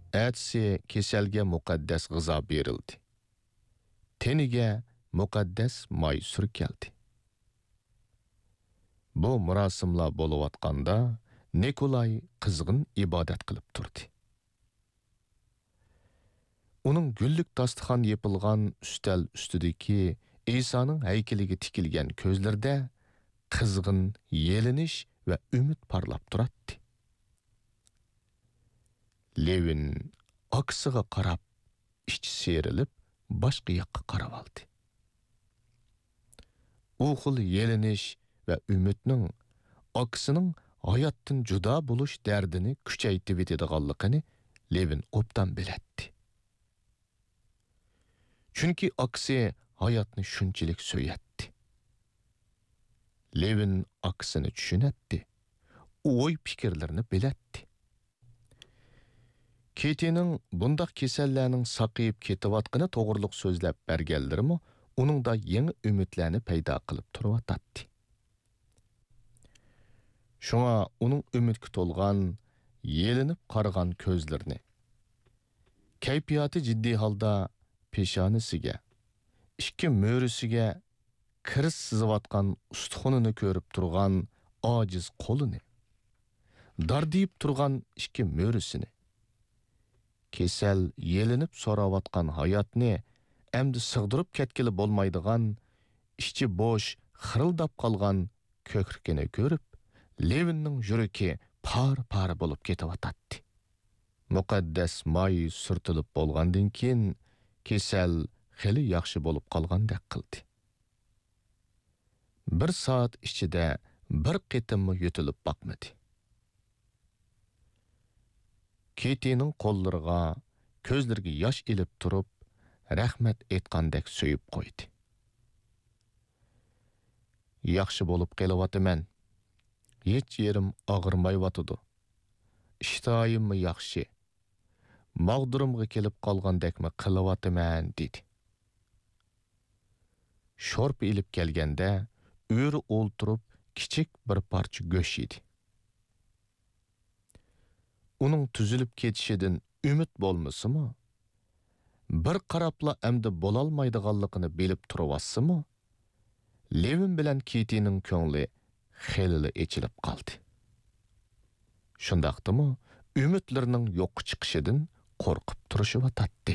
Әтсі keselge muqaddas g'izo berildi. Teniga muqaddas may surkeldi. Bu murosimlar bo'layotganda Nikolay qizg'in ibodat qilib turdi. Uning gullik dasturxon yepilgan ustal ustidagi İsa'nın heykeliga tikilgan ko'zlarda qizg'in yelinish va umid parlab turadi. Levin aksiga qarab, ichi serilib, boshqa yoqqa qarab oldi. U xil yelinish va umidning aksining hayotdan juda bo'lish dardini kuchaytirib etadiganligini Levin obdan biladi. Chunki aksi hayotni shunchalik so'yatdi. Levin aksini tushunatdi. O'y fikrlarini biladi. Ketining bundaq kasallarning saqayib ketayotgani to'g'riliq so'zlab berganlarimi uningda yangi umidlarni paydo qilib turibdi. Shunga uning umidga to'lgan, yelinib qaragan ko'zlarini kayfiyati jiddiy holda peshonasiga, ikki mo'risiga kiris sizayotgan ustixonini ko'rib turgan ojiz qo'lini, dardiyib turgan ikki mo'risini, kesal yelinib so'rayotgan hayotni endi sig'dirib ketkili bo'lmaydigan, ichi bo'sh, xirildab qolgan ko'krikini ko'rib, Levinning yuragi par bo'lib ketyotdi. Muqaddas may surtilib bo'lgandan keyin kesal xeli yaxshi bo'lib qolgandek qildi. Bir soat ichida bir qitimmi yutilib boqmadi. Ketining qo'llariga, ko'zlariga yosh ilib turib, rahmat aytgandek so'yib qo'ydi. Yaxshi bo'lib qelayotaman. Hech yerim og'irmayotidi. Ishtoyimmi yaxshi. Mag'durimga kelib qolgandekmi qilayotaman dedi. Sho'rp ilib kelganda o'ri o'ltirib kichik bir parcha go'sht yedi. Uning tuzilib ketishidan umid bo'lmasimi? Bir qarabla endi bo'lolmaydiganligini bilib turibsizmi? Levin bilan Ketining ko'ngli xeyli echilib qoldi. Shundaqdimi, umidlarining yo'q chiqishidan qo'rqib turishyotdi.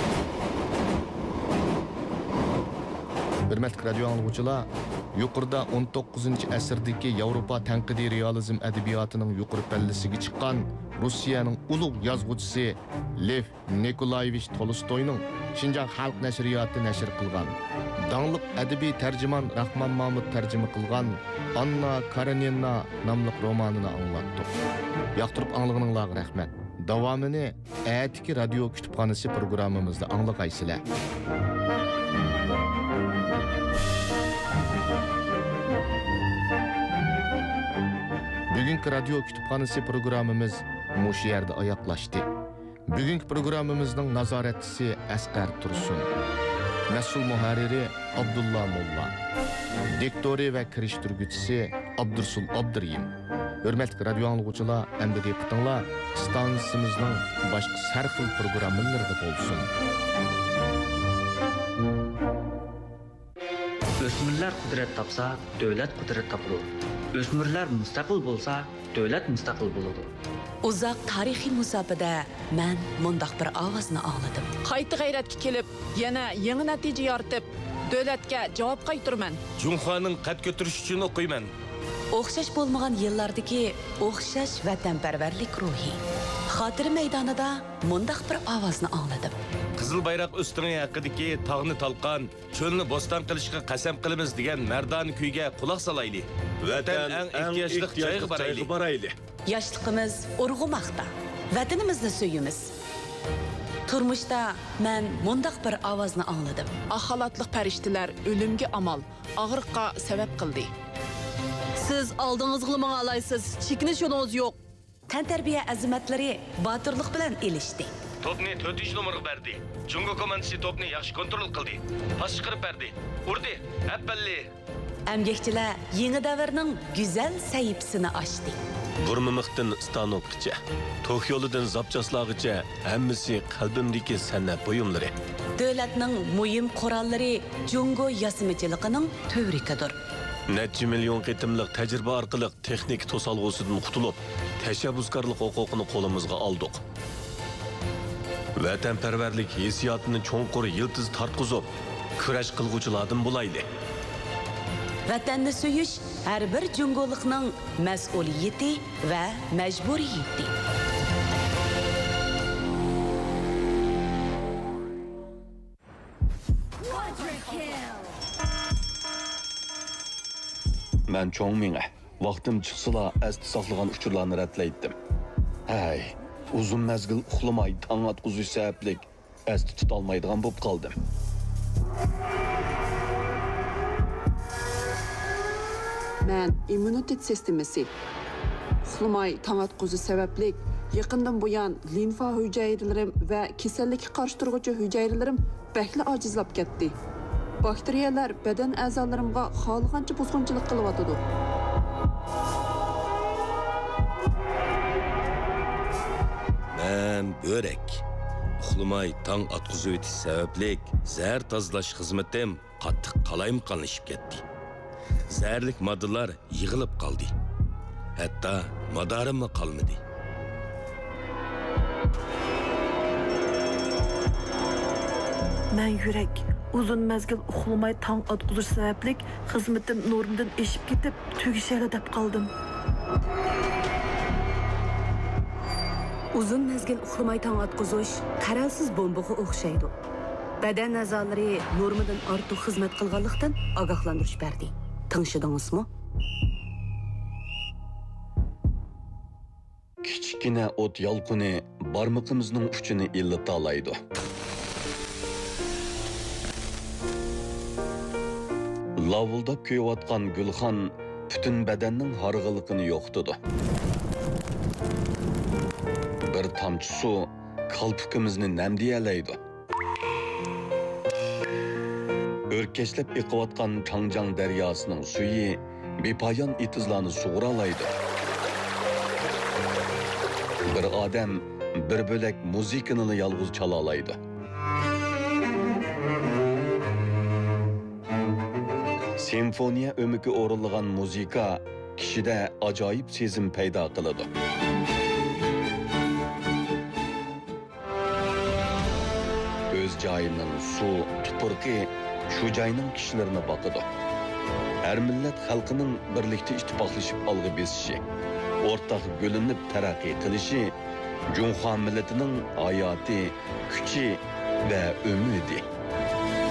Hurmatli radio anglovchilar, yuqorida 19-asrdagi Yevropa tanqidiy realizm adabiyotining yuqori pallasiga chiqqan Rossiyaning ulug' yozuvchisi Lev Nikolayevich Tolstoyning Xinjiang xalq nashriyoti nashr qilgan, dаңlıq adabiy tarjimon Rahmon Mahmud tarjima qilgan Anna Karenina nomli romanini anglatdik. Yoqtirib anglag'ininglarga rahmat. Davomini atiki radio kutubxonasi programmamizda anglag'aysizlar. Bugünkü radio kütüphanesi programımız muş yerde ayaklaştı. Bugünkü programımızın nazaretçisi Asqar Tursun, Mesul muharriri Abdullah Molla, diktori ve kiriştirgüçisi Abdursul Abduriyim. Hürmetli radio anlıqçılar, endi diqqatinglar stansiyamızın başqa sarxil programmalarida bo'lsin. O'smirlar qudrat topsa, davlat qudrat topadi. O'smirlar mustaqil bo'lsa, davlat mustaqil bo'ladi. Uzaq tarixiy musofada men mundaq bir ovozni angladim. Qayta g'ayratga kelib, yana yangi natija yoritib, davlatga javob qaytiraman. Junxoning qad ko'tarish uchun o'qiyman. O'xshash bo'lmagan yillardagi o'xshash vatanparvarlik ruhi. Xotira maydonida mundaq bir ovozni angladim. Qizil bayroq usting'i haqidagi tog'ni talqon, cho'lni bo'ston qilishga qasam qilamiz degan mardon kuyga quloq solayli. Vatan eng ehtiyojli joyga borayli. Yoshligimiz urg'umoqda. Vatanimizni so'yimiz. Turmushda men mundaq bir ovozni angladim. Axalatliq farishtalar o'limga amal, og'riqqa sabab qildi. Siz oldingizga menga alaysiz, chekinish yo'lingiz yo'q. Tantarbiya azimatlari botirlik bilan elishdi. Topni 4-nomerga berdi. Jungo komandasi topni yaxshi kontrol qildi. Pas chiqarib berdi. Urdi. Appalli. Emgekçiler yeni davrning go'zal sayipsini açtı. Burmamıqdan stanokgacha, Tokyoludan zapçaslağıcha hammasi qalbimdagi san'at buyumlari. Davlatning muhim qurolları Jungo yasimachiligining tövrikidir. Necha million qitimliq tajriba orqali texnik to'salg'usidan qutulib, tashabbuskorlik huquqini qo'limizga oldik. Vatanparvarlik hissiyotini cho'nqur yildiz tartqizib, kurash qilguvchilardan bo'layli. Vatanni suyish har bir jungolikning mas'uliyati va majburiyati. Men cho'ng menga vaqtim chiqsala asti saqlagan uchurlarni ratlaydim. Hay, uzun mezgil uxlamay tong atquzish sabablik asti tutolmaydigan bo'lib qoldim. Men immunitet sistemasi uxlamay tong atquzish sabablik yaqindan buyon limfa hujayralarim va kasallikka qarshi turuvchi hujayralarim bakli ojizlab ketdi. Bakteriyalar badan a'zolarimga xohlagancha buzg'unchilik qilyotidi. Men börek. Uxlamay tong atqizib o'tish sabablik zahar tozalash xizmatim qattiq qalayimqonlashib ketdi. Zaharlik moddalar yig'ilib qoldi. Hatto madorimmi qolmadi. Men yurak uzun mezgil uxlamay tong atquzish sabablik xizmatim normdan eshib ketib, tugishali deb qoldim. Uzun mezgil uxlamay tong atquzish qaralsiz bombaga o'xshaydi. Badan a'zolari normadan ortiq xizmat qilganlikdan ogohlantirish berdi. Tinchidingizmi? Kichkina o't yolqini barmoqimizning uchini illata oladi. Lavuldab kuyayotgan gulxon butun badanning harg'iliqini yo'qtidi. Bir tomchi suv qalbimizni namdiyalaydi. O'rkashlab iqiyotgan Changjiang daryosining suyi bepoyon itizlarni sug'uralaydi. Bir odam bir bo'lak muzikani yolg'iz chala oladi. Simfoniya ömüki o'rinlagan muzika kishida ajoyib sezim paydo qiladi. O'z joyining suv, tuproqi shu joyning kishilarini boqadi. Har millat xalqining birlikda ittifoqlashib olg'i besishi, o'rtaq bo'linib taraqqiy qilishi Junxo millatining hayoti, kuchi va umidi.